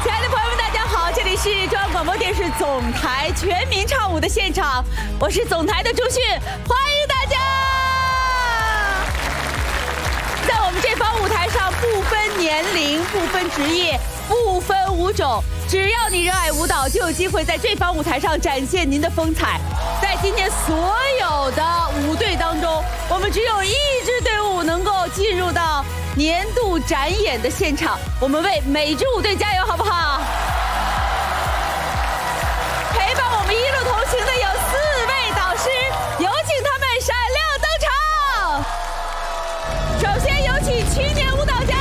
亲爱的朋友们，大家好，这里是中央广播电视总台全民唱舞的现场，我是总台的朱迅，欢迎大家。在我们这方舞台上，不分年龄，不分职业，不分舞种，只要你热爱舞蹈，就有机会在这方舞台上展现您的风采。在今天所有的舞队当中，我们只有一支队伍能够进入到年度展演的现场，我们为每支舞队加油，好不好？陪伴我们一路同行的有4位导师，有请他们闪亮登场。首先有请青年舞蹈家